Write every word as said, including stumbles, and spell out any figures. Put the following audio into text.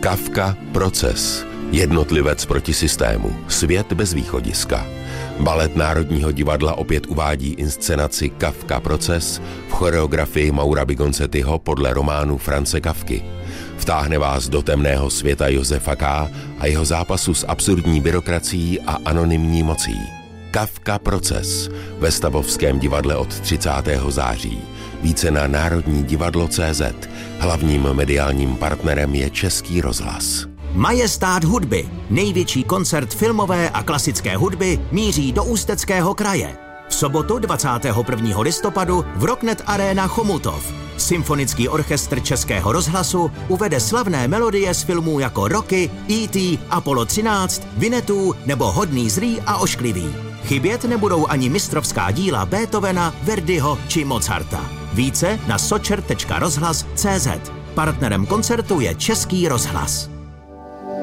Kafka Proces. Jednotlivec proti systému. Svět bez východiska. Balet Národního divadla opět uvádí inscenaci Kafka Proces v choreografii Maura Bigoncettiho podle románu France Kafky. Vtáhne vás do temného světa Josefa K. a jeho zápasu s absurdní byrokracií a anonymní mocí. Kafka Proces ve Stavovském divadle od třicátého září. Více na národní divadlo tečka cé zet. Hlavním mediálním partnerem je Český rozhlas. Majestát hudby, největší koncert filmové a klasické hudby, míří do Ústeckého kraje. V sobotu dvacátého prvního listopadu v Rocknet Arena Chomutov. Symfonický orchestr Českého rozhlasu uvede slavné melodie z filmů jako Rocky, E T, Apollo třináct, Winnetou nebo Hodný zlý a ošklivý. Chybět nebudou ani mistrovská díla Beethovena, Verdiho či Mozarta. Více na socher tečka rozhlas tečka cé zet. Partnerem koncertu je Český rozhlas.